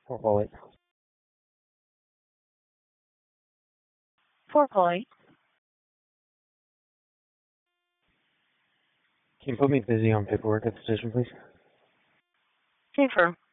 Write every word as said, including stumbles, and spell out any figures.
Four Poly. For Poly. Can you put me busy on paperwork at the station, please? Safer.